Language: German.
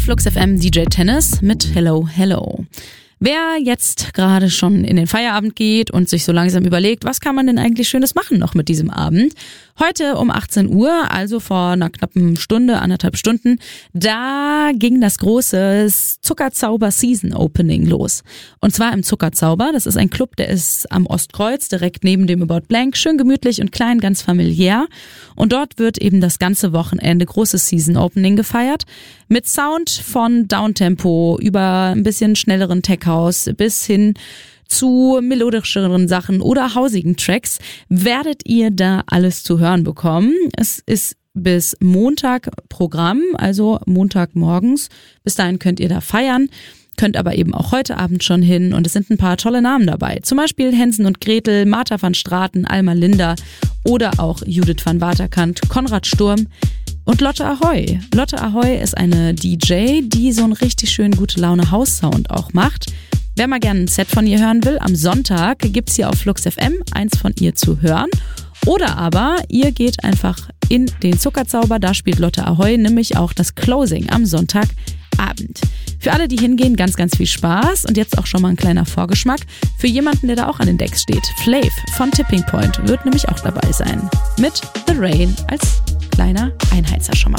auf Flux FM DJ Tennis mit Hello, Hello. Wer jetzt gerade schon in den Feierabend geht und sich so langsam überlegt, was kann man denn eigentlich Schönes machen noch mit diesem Abend? Heute um 18 Uhr, also vor einer knappen Stunde, 1,5 Stunden, da ging das große Zuckerzauber Season Opening los. Und zwar im Zuckerzauber, das ist ein Club, der ist am Ostkreuz, direkt neben dem About Blank, schön gemütlich und klein, ganz familiär. Und dort wird eben das ganze Wochenende großes Season Opening gefeiert. Mit Sound von Downtempo über ein bisschen schnelleren Tech House bis hin zu melodischeren Sachen oder hausigen Tracks werdet ihr da alles zu hören bekommen. Es ist bis Montag Programm, also Montagmorgens. Bis dahin könnt ihr da feiern, könnt aber eben auch heute Abend schon hin und es sind ein paar tolle Namen dabei. Zum Beispiel Hensen und Gretel, Martha van Straten, Alma Linda oder auch Judith van Waterkant, Konrad Sturm und Lotte Ahoy. Lotte Ahoy ist eine DJ, die so einen richtig schönen Gute-Laune-House-Sound auch macht. Wer mal gerne ein Set von ihr hören will, am Sonntag gibt's hier auf Flux FM eins von ihr zu hören. Oder aber ihr geht einfach in den Zuckerzauber, da spielt Lotte Ahoy nämlich auch das Closing am Sonntagabend. Für alle, die hingehen, ganz, ganz viel Spaß und jetzt auch schon mal ein kleiner Vorgeschmack für jemanden, der da auch an den Decks steht. Flav von Tipping Point wird nämlich auch dabei sein. Mit The Rain als kleiner Einheizer schon mal.